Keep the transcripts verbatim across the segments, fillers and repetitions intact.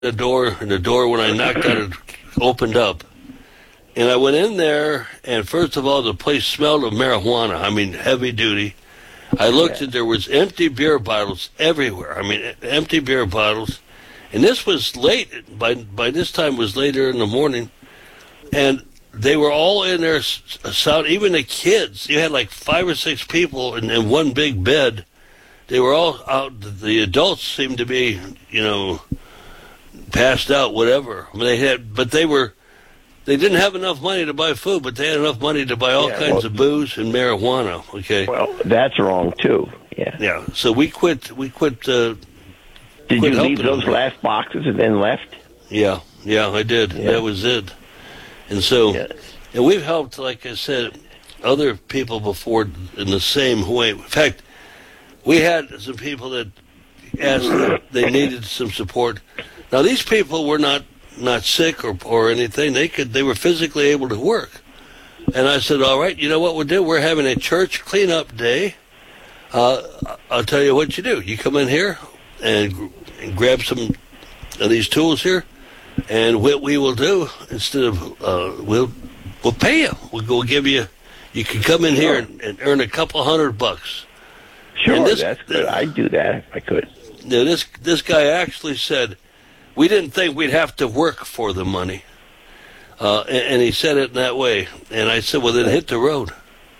the door, and the door, when I knocked on it, opened up. And I went in there, and first of all, the place smelled of marijuana. I mean, heavy duty. I looked, yeah. and there was empty beer bottles everywhere. I mean, empty beer bottles. And this was late. By by this time, it was later in the morning. And they were all in there, sound, even the kids. You had like five or six people in, in one big bed. They were all out. The adults seemed to be, you know, passed out, whatever. I mean, they had, but they were... They didn't have enough money to buy food, but they had enough money to buy all yeah, kinds well, of booze and marijuana. Okay. Well, that's wrong too. Yeah. Yeah. So we quit. We quit. Uh, did quit you leave those them. last boxes and then left? Yeah. Yeah, I did. Yeah. That was it. And so, yeah. and we've helped, like I said, other people before in the same way. In fact, we had some people that asked that they needed some support. Now, these people were not. not sick or or anything. They could they were physically able to work. And I said, all right, you know what we'll do? We're having a church cleanup day. Uh, I'll tell you what you do. You come in here and, and grab some of these tools here, and what we will do, instead of, uh, we'll we'll pay you. We'll, we'll give you, you can come in sure. here and, and earn a couple hundred bucks. Sure, this, that's good. I'd do that if I could. Now, this, this guy actually said, we didn't think we'd have to work for the money. Uh, and, and he said it in that way. And I said, well, then hit the road.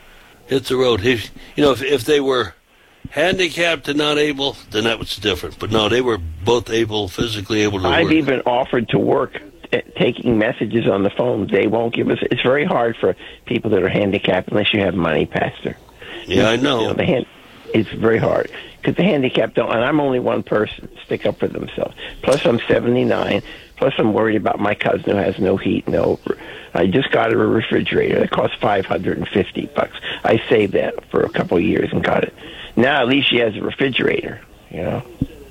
Hit the road. He, you know, if, if they were handicapped and not able, then that was different. But no, they were both able, physically able to I've work. I've even offered to work at taking messages on the phone. They won't give us. It's very hard for people that are handicapped unless you have money, Pastor. Yeah, I know. You know the hand, it's very hard. Because the handicapped don't, and I'm only one person, stick up for themselves. Plus, I'm seventy-nine. Plus, I'm worried about my cousin who has no heat, no. I just got her a refrigerator that cost five hundred fifty bucks. I saved that for a couple of years and got it. Now, at least she has a refrigerator, you know.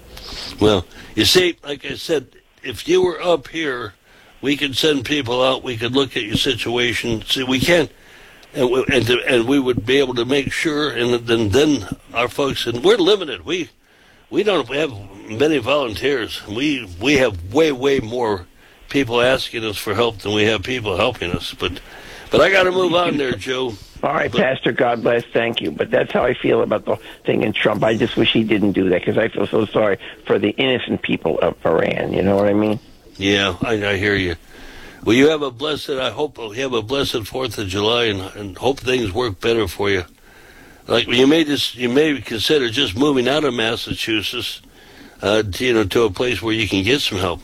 Well, you see, like I said, if you were up here, we could send people out. We could look at your situation. See, we can't. And we, and, to, and we would be able to make sure, and then then our folks, and we're limited. We we don't have many volunteers. We we have way way more people asking us for help than we have people helping us. But but I got to move on there, Joe. All right, but, Pastor. God bless. Thank you. But that's how I feel about the thing in Trump. I just wish he didn't do that because I feel so sorry for the innocent people of Iran. You know what I mean? Yeah, I, I hear you. Well, you have a blessed, I hope you have a blessed fourth of July and, and hope things work better for you. Like, you may just, you may consider just moving out of Massachusetts, uh, to, you know, to a place where you can get some help.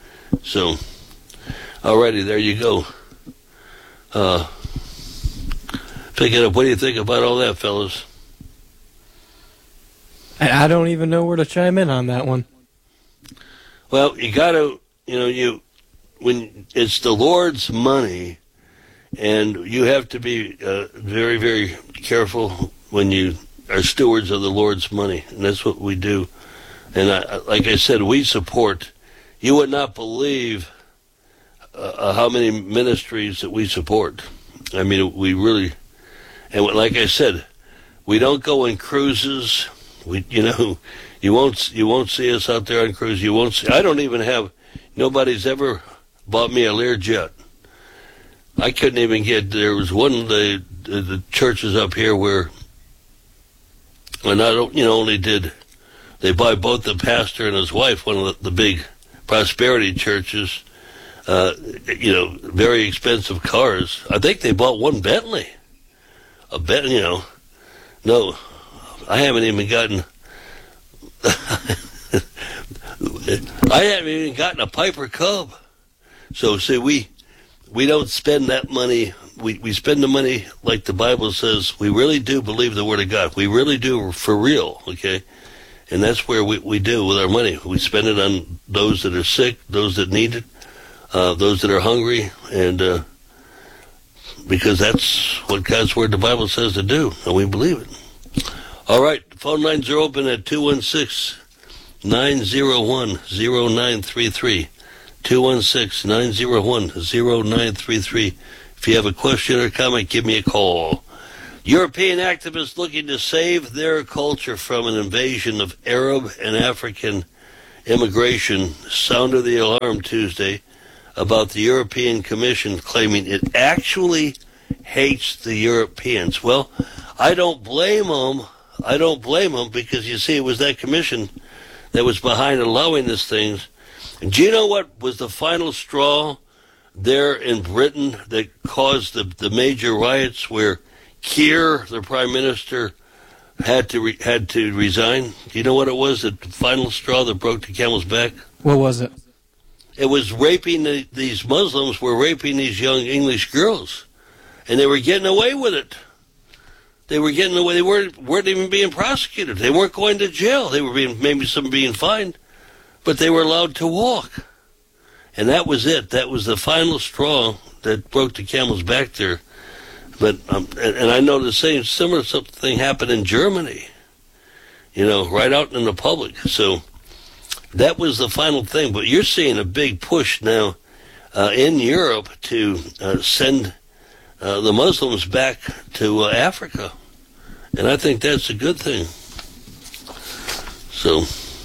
So, alrighty, there you go. Uh, pick it up. What do you think about all that, fellas? I don't even know where to chime in on that one. Well, you gotta, you know, you, when it's the Lord's money, and you have to be uh, very, very careful when you are stewards of the Lord's money, and that's what we do. And I, like I said, we support. You would not believe uh, how many ministries that we support. I mean, we really, and like I said, we don't go on cruises. We, you know, you won't you won't see us out there on cruise. You won't see. I don't even have. Nobody's ever bought me a Learjet. I couldn't even get, there was one of the, the, the churches up here where, and I don't, you know, only did, they buy both the pastor and his wife, one of the, the big prosperity churches, uh, you know, very expensive cars. I think they bought one Bentley. A bet, you know, no, I haven't even gotten, I haven't even gotten a Piper Cub. So, see, we we don't spend that money. We, we spend the money like the Bible says. We really do believe the Word of God. We really do for real, okay? And that's where we, we do with our money. We spend it on those that are sick, those that need it, uh, those that are hungry, and uh, because that's what God's Word, the Bible says to do, and we believe it. All right, phone lines are open at two one six, nine zero one, zero nine three three. two one six, nine zero one, zero nine three three. If you have a question or comment, give me a call. European activists looking to save their culture from an invasion of Arab and African immigration sounded the alarm Tuesday about the European Commission claiming it actually hates the Europeans. Well, I don't blame them. I don't blame them because, you see, it was that commission that was behind allowing these things. And do you know what was the final straw there in Britain that caused the, the major riots where Keir, the prime minister, had to re, had to resign? Do you know what it was, the final straw that broke the camel's back? What was it? It was raping the, these Muslims were raping these young English girls, and they were getting away with it. They were getting away. They weren't weren't even being prosecuted. They weren't going to jail. They were being maybe some being fined, but they were allowed to walk, and that was it. That was the final straw that broke the camel's back there. But um, and, and I know the same similar thing happened in Germany. You know, right out in the public. So that was the final thing. But you're seeing a big push now uh, in Europe to uh, send uh, the Muslims back to uh, Africa, and I think that's a good thing. So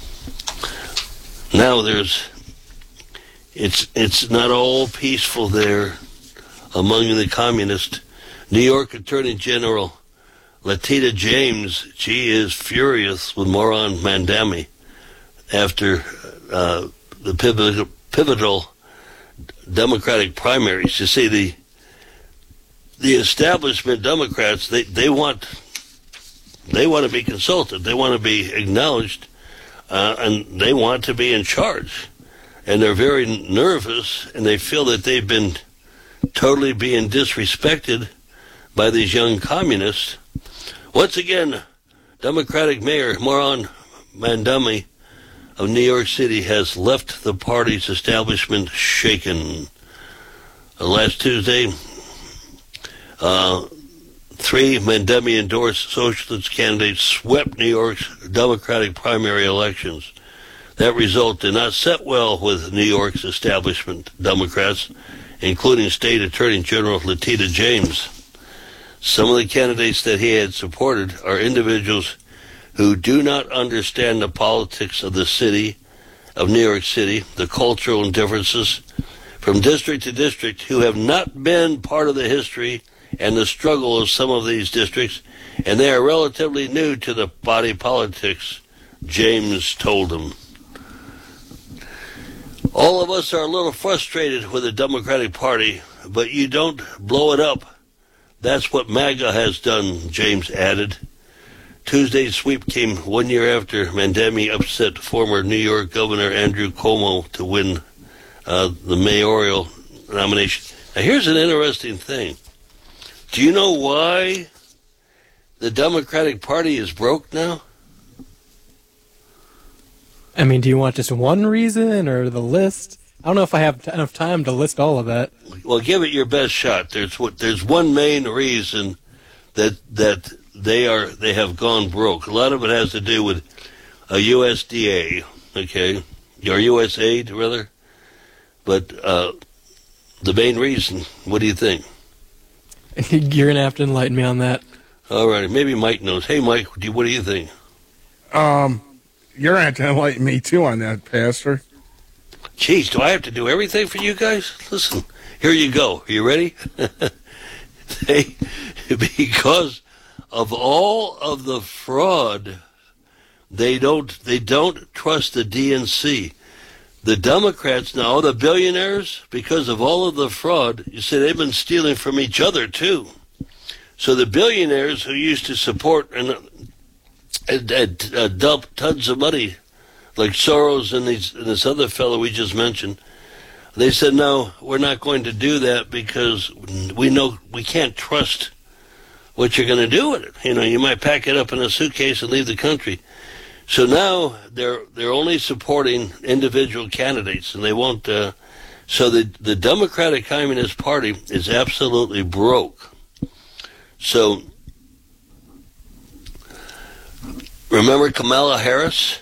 now there's it's it's not all peaceful there among the communists. New York Attorney General Letitia James, she is furious with Moran Mandami after uh, the pivotal, pivotal Democratic primaries. You see, the the establishment Democrats, they, they want they want to be consulted, they want to be acknowledged, uh, and they want to be in charge. And they're very nervous, and they feel that they've been totally being disrespected by these young communists. Once again, Democratic Mayor Moran Mandami of New York City has left the party's establishment shaken. Uh, last Tuesday, uh, three Mandami-endorsed socialist candidates swept New York's Democratic primary elections. That result did not set well with New York's establishment Democrats, including State Attorney General Letitia James. Some of the candidates that he had supported are individuals who do not understand the politics of the city, of New York City, the cultural differences from district to district, who have not been part of the history and the struggle of some of these districts, and they are relatively new to the body politics, James told them. All of us are a little frustrated with the Democratic Party, but you don't blow it up. That's what MAGA has done, James added. Tuesday's sweep came one year after Mandami upset former New York Governor Andrew Cuomo to win uh, the mayoral nomination. Now, here's an interesting thing. Do you know why the Democratic Party is broke now? I mean, do you want just one reason or the list? I don't know if I have enough time to list all of that. Well, give it your best shot. There's what there's one main reason that that they are they have gone broke. A lot of it has to do with a U S D A, okay, or U S A I D rather. But uh, the main reason, what do you think? You're gonna have to enlighten me on that. All right, maybe Mike knows. Hey, Mike, do you, what do you think? Um, you're gonna have to enlighten me too on that, Pastor. Jeez, do I have to do everything for you guys? Listen, here you go. Are you ready? they, because of all of the fraud, they don't they don't trust the D N C. The Democrats now, the billionaires, because of all of the fraud, you see, they've been stealing from each other too. So the billionaires who used to support and, and, and uh, dump tons of money, like Soros and, these, and this other fellow we just mentioned, they said, no, we're not going to do that because we know we can't trust what you're going to do with it. You know, you might pack it up in a suitcase and leave the country. So now they're they're only supporting individual candidates, and they won't. Uh, so the the Democratic Communist Party is absolutely broke. So remember Kamala Harris?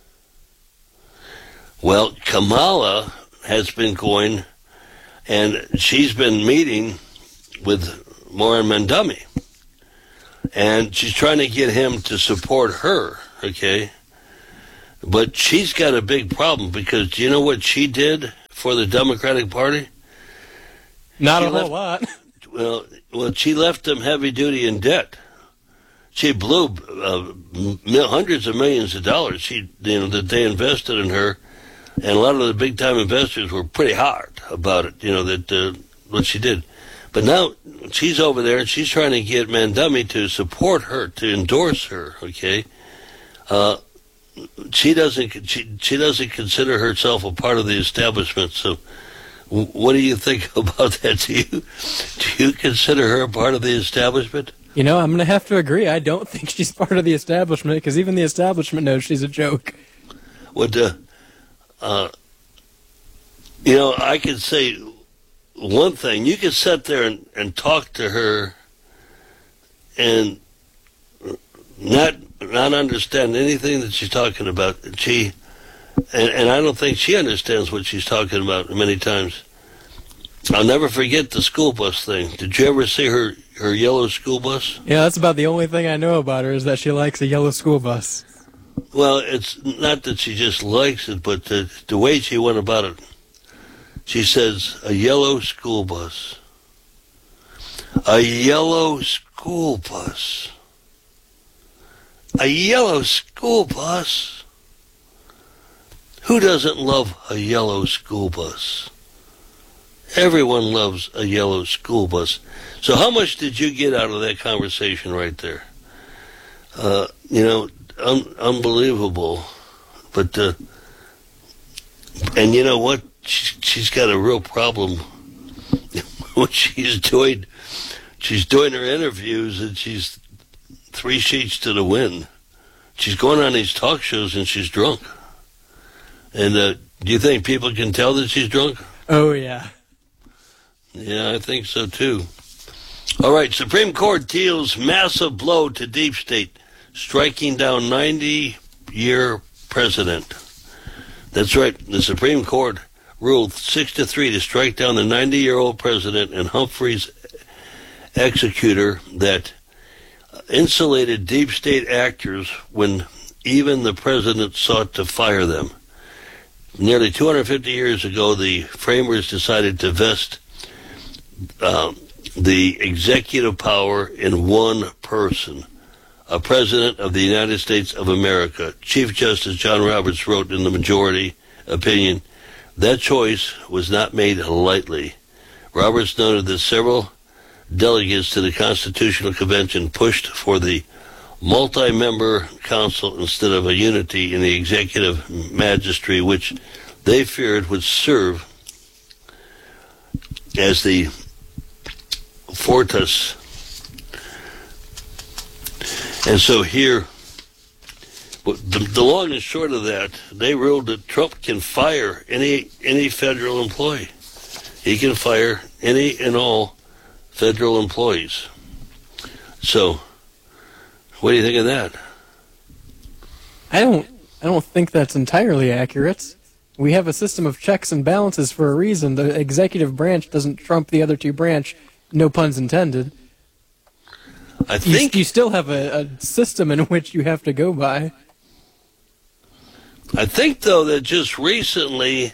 Well, Kamala has been going, and she's been meeting with Moran Mandami, and she's trying to get him to support her, okay? But she's got a big problem because do you know what she did for the Democratic Party? Not She a whole left- lot. Well, well, she left them heavy duty in debt. She blew uh, mil- hundreds of millions of dollars. She, you know, that they invested in her, and a lot of the big time investors were pretty hard about it. You know that uh, what she did, but now she's over there and she's trying to get Mandami to support her, to endorse her. Okay, uh, she doesn't. She she doesn't consider herself a part of the establishment. So, w- what do you think about that? Do you do you consider her a part of the establishment? You know, I'm going to have to agree. I don't think she's part of the establishment because even the establishment knows she's a joke. What, uh, uh, you know, I could say one thing. You could sit there and, and talk to her and not not understand anything that she's talking about. She, and, and I don't think she understands what she's talking about many times. I'll never forget the school bus thing. Did you ever see her, her yellow school bus? Yeah, that's about the only thing I know about her is that she likes a yellow school bus. Well, it's not that she just likes it, but the, the way she went about it. She says, a yellow school bus. A yellow school bus. A yellow school bus. Who doesn't love a yellow school bus? Everyone loves a yellow school bus. So how much did you get out of that conversation right there? Uh, you know, un- unbelievable. But, uh, and you know what? She, she's got a real problem when she's doing, she's doing her interviews and she's three sheets to the wind. She's going on these talk shows and she's drunk. And uh, do you think people can tell that she's drunk? Oh, yeah. Yeah, I think so, too. All right, Supreme Court deals massive blow to deep state, striking down ninety-year president. That's right. The Supreme Court ruled six to three to strike down the ninety-year-old president and Humphrey's executor that insulated deep state actors when even the president sought to fire them. Nearly two hundred fifty years ago, the framers decided to vest uh, the executive power in one person, a president of the United States of America. Chief Justice John Roberts wrote in the majority opinion, that choice was not made lightly. Roberts noted that several delegates to the Constitutional Convention pushed for the multi-member council instead of a unity in the executive magistracy, which they feared would serve as the fortress. And so here, the, the long and short of that, they ruled that Trump can fire any any federal employee. He can fire any and all federal employees. So, what do you think of that? I don't I don't think that's entirely accurate. We have a system of checks and balances for a reason. The executive branch doesn't trump the other two branch, no puns intended. I You, think you still have a, a system in which you have to go by. I think though that just recently,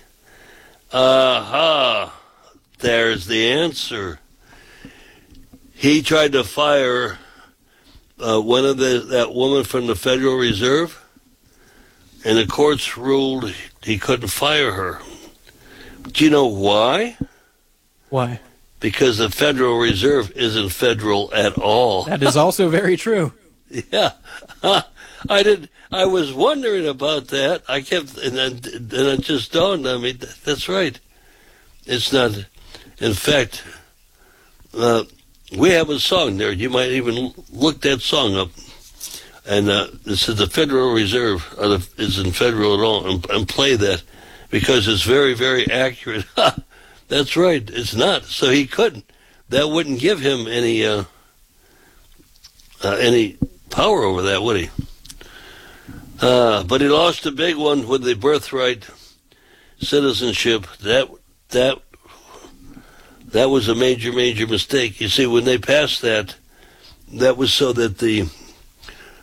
aha, there's the answer. He tried to fire uh, one of the that woman from the Federal Reserve, and the courts ruled he couldn't fire her. Do you know why? Why? Because the Federal Reserve isn't federal at all. That is also very true. Yeah, I did. I was wondering about that. I kept, and then, then it just dawned on me. That's right. It's not. In fact, uh, we have a song there. You might even look that song up. And uh, it says the Federal Reserve uh, isn't federal at all, and, and play that because it's very, very accurate. That's right. It's not. So he couldn't. That wouldn't give him any uh, uh, any power over that, would he? Uh, but he lost a big one with the birthright citizenship. That that that was a major, major mistake. You see, when they passed that, that was so that the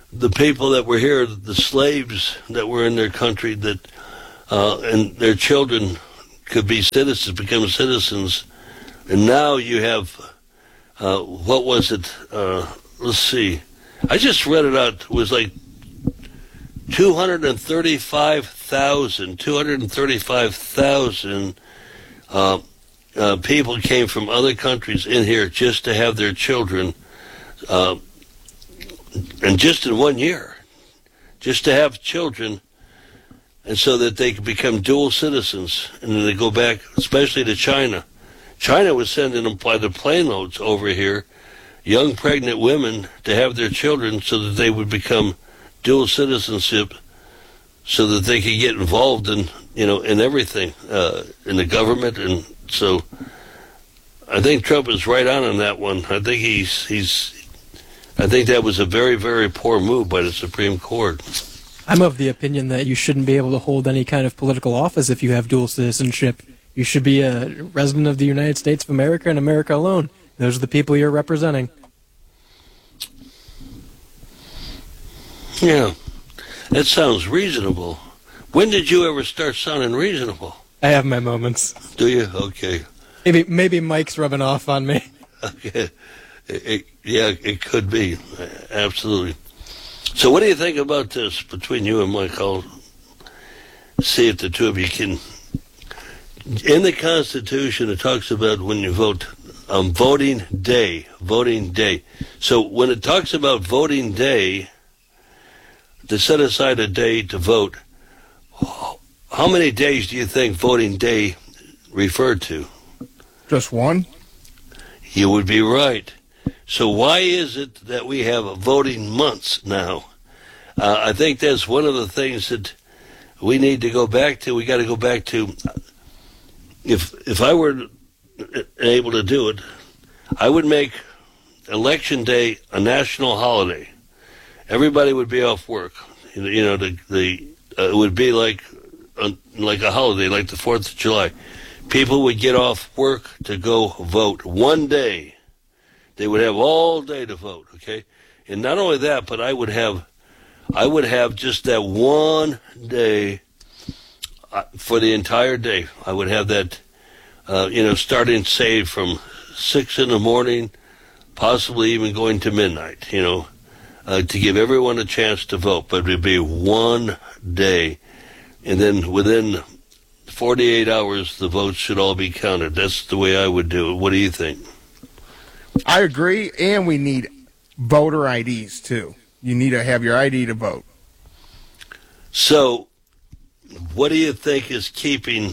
the people that were here, the slaves that were in their country, that uh, and their children could be citizens, become citizens. And now you have, uh, what was it? Uh, let's see. I just read it out. It was like two hundred thirty-five thousand, two hundred thirty-five thousand uh, uh, people came from other countries in here just to have their children, uh, and just in one year, just to have children, and so that they could become dual citizens, and then they go back, especially to China. China was sending them by the plane loads over here, young pregnant women, to have their children so that they would become dual citizenship, so that they could get involved in, you know, in everything, uh, in the government. And so I think Trump is right on on that one. I think he's, he's, I think that was a very, very poor move by the Supreme Court. I'm of the opinion that you shouldn't be able to hold any kind of political office if you have dual citizenship. You should be a resident of the United States of America and America alone. Those are the people you're representing. Yeah, that sounds reasonable. When did you ever start sounding reasonable? I have my moments. Do you? Okay. Maybe maybe Mike's rubbing off on me. Okay. It, it, yeah, it could be. Absolutely. So what do you think about this between you and Mike? I'll see if the two of you can. In the Constitution, it talks about when you vote, um, voting day, voting day. So when it talks about voting day, to set aside a day to vote, how many days do you think voting day referred to? Just one? You would be right. So why is it that we have voting months now? Uh, I think that's one of the things that we need to go back to. We got to go back to, if if I were able to do it, I would make Election Day a national holiday. Everybody would be off work. You know, the the uh, it would be like uh, like a holiday, like the Fourth of July. People would get off work to go vote one day. They would have all day to vote. Okay, and not only that, but I would have I would have just that one day uh, for the entire day. I would have that, uh, you know, starting say from six in the morning, possibly even going to midnight. You know. Uh, to give everyone a chance to vote, but it would be one day. And then within forty-eight hours, the votes should all be counted. That's the way I would do it. What do you think? I agree, and we need voter I Ds, too. You need to have your I D to vote. So, what do you think is keeping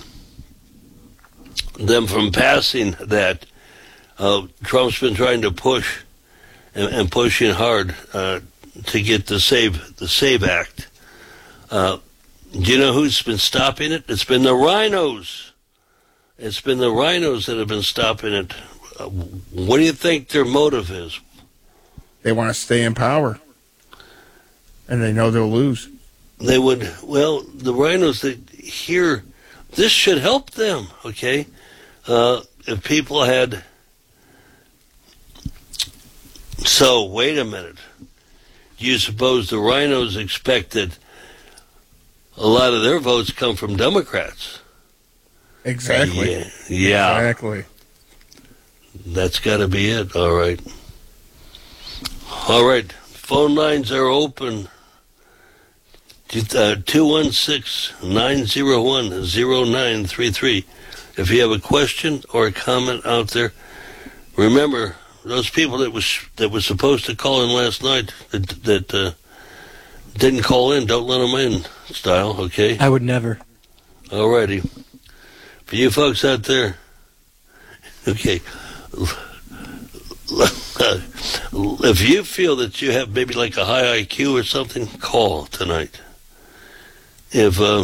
them from passing that? Uh, Trump's been trying to push and, and pushing hard uh, to get the Save the Save Act. Uh, do you know who's been stopping it? It's been the rhinos. It's been the rhinos that have been stopping it. Uh, what do you think their motive is? They want to stay in power, and they know they'll lose. They would, well, the rhinos, they hear, this should help them, okay? Uh, if people had, so, wait a minute. Do you suppose the rhinos expect that a lot of their votes come from Democrats? Exactly. Yeah. yeah. Exactly. That's got to be it. All right. All right. Phone lines are open. two one six, nine zero one, zero nine three three. If you have a question or a comment out there, remember, those people that was that was supposed to call in last night that, that uh, didn't call in, don't let them in, style, okay? I would never. All righty. For you folks out there, okay, if you feel that you have maybe like a high I Q or something, call tonight. If uh,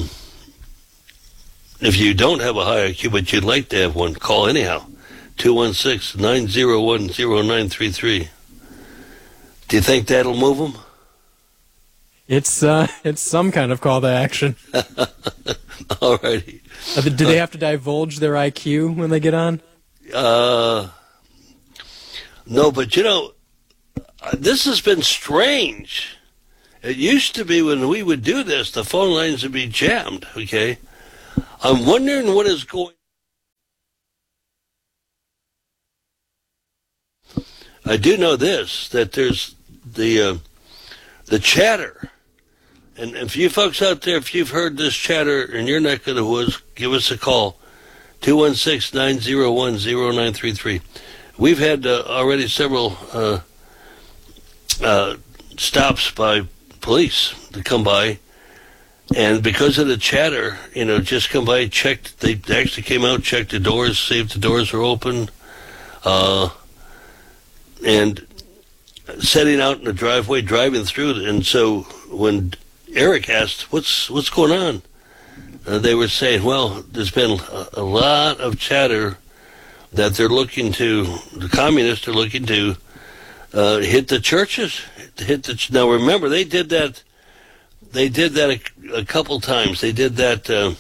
if you don't have a high I Q but you'd like to have one, call anyhow. two one six, nine zero one, zero nine three three. Do you think that'll move them? It's uh, it's some kind of call to action. All righty. Uh, do they have to divulge their I Q when they get on? Uh, no, but you know, this has been strange. It used to be when we would do this, the phone lines would be jammed, okay? I'm wondering what is going I do know this, that there's the uh, the chatter. And if you folks out there, if you've heard this chatter in your neck of the woods, give us a call, two one six, nine zero one, zero nine three three. We've had uh, already several uh, uh, stops by police to come by, and because of the chatter, you know, just come by, checked, they actually came out, checked the doors, see if the doors were open, uh, and setting out in the driveway, driving through, and so when Eric asked, what's what's going on? Uh, they were saying, well, there's been a, a lot of chatter that they're looking to, the communists are looking to uh, hit the churches. Hit the, now, remember, they did that, they did that a, a couple times. They did that uh,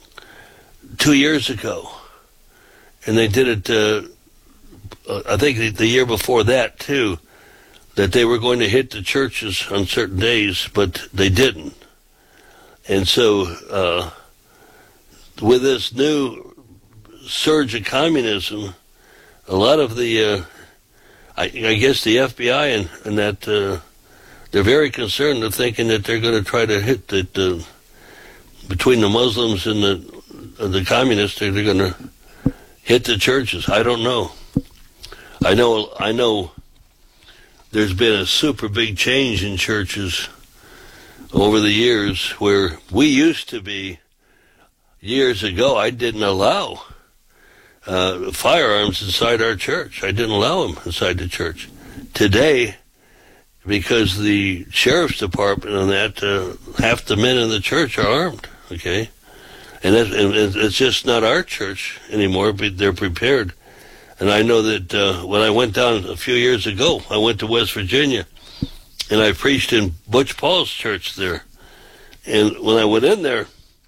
two years ago. And they did it, uh, I think, the, the year before that, too, that they were going to hit the churches on certain days, but they didn't. And so, uh, with this new surge of communism, a lot of the, uh, I, I guess the F B I and, and that, uh, they're very concerned. They're thinking that they're going to try to hit that, uh, between the Muslims and the, uh, the communists, they're going to hit the churches. I don't know. I know, I know there's been a super big change in churches over the years where we used to be, years ago, I didn't allow uh, firearms inside our church. I didn't allow them inside the church. Today, because the sheriff's department and that, uh, half the men in the church are armed, okay? And, that, and it's just not our church anymore, but they're prepared. And I know that uh, when I went down a few years ago, I went to West Virginia, and I preached in Butch Paul's church there. And when I went in there,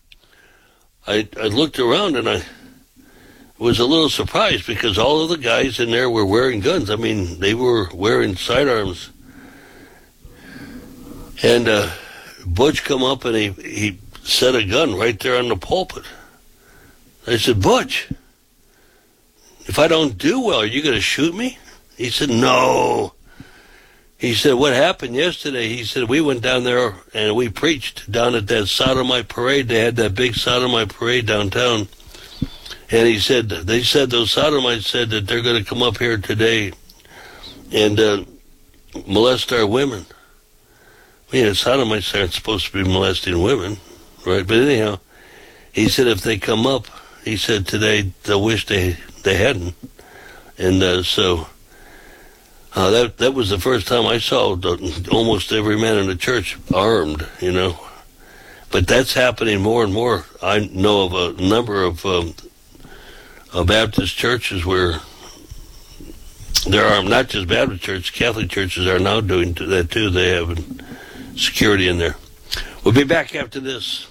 I, I looked around, and I was a little surprised because all of the guys in there were wearing guns. I mean, they were wearing sidearms. And uh, Butch come up, and he, he set a gun right there on the pulpit. I said, Butch, if I don't do well, are you going to shoot me? He said, no. He said, what happened yesterday? He said, we went down there and we preached down at that Sodomite parade. They had that big Sodomite parade downtown. And he said, they said, those Sodomites said that they're going to come up here today and uh, molest our women. I mean, Sodomites aren't supposed to be molesting women, right? But anyhow, he said, if they come up, he said, today, they'll wish they, they hadn't. And uh, so... Uh, that that was the first time I saw the, almost every man in the church armed, you know. But that's happening more and more. I know of a number of um, uh, Baptist churches where they're armed. Not just Baptist churches, Catholic churches are now doing that too. They have security in there. We'll be back after this.